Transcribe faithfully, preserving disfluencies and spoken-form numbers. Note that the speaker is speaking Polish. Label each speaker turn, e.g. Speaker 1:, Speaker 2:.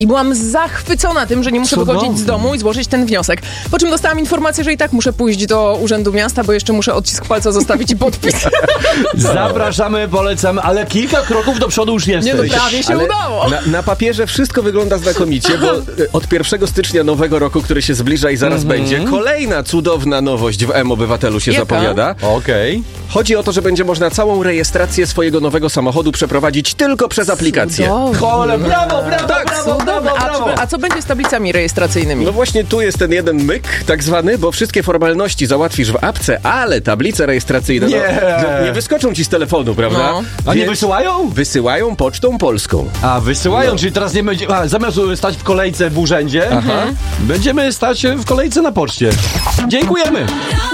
Speaker 1: I byłam zachwycona tym, że nie muszę
Speaker 2: Cudownie.
Speaker 1: wychodzić z domu i złożyć ten wniosek. Po czym dostałam informację, że i tak muszę pójść do Urzędu Miasta, bo jeszcze muszę odcisk palca zostawić i podpis.
Speaker 2: Zapraszamy, polecamy, ale kilka kroków do przodu już jesteś.
Speaker 1: Nie, no prawie się
Speaker 3: Ale
Speaker 1: udało.
Speaker 3: Na, na papierze wszystko wygląda znakomicie, bo e, od pierwszego stycznia nowego roku, który się zbliża i zaraz będzie, kolejna cudowna nowość w M-Obywatelu się
Speaker 1: Jaka?
Speaker 3: zapowiada.
Speaker 2: Okej.
Speaker 3: Chodzi o to, że będzie można całą rejestrację swojego nowego samochodu przeprowadzić tylko przez aplikację.
Speaker 1: Cudownie.
Speaker 2: Chole, brawo, brawo,
Speaker 3: Tak,
Speaker 2: brawo, brawo,
Speaker 1: A,
Speaker 2: brawo.
Speaker 1: czy- a co będzie z tablicami rejestracyjnymi?
Speaker 3: No właśnie tu jest ten jeden myk, tak zwany, bo wszystkie formalności załatwisz w apce, ale tablice rejestracyjne
Speaker 2: Nie.
Speaker 3: No, nie wyskoczą ci z telefonu, prawda?
Speaker 1: No.
Speaker 2: A nie
Speaker 3: Więc
Speaker 2: wysyłają?
Speaker 3: Wysyłają pocztą polską.
Speaker 2: A, wysyłają, czyli teraz nie będzie... A, zamiast stać w kolejce w urzędzie, będziemy stać w kolejce na poczcie. Dziękujemy.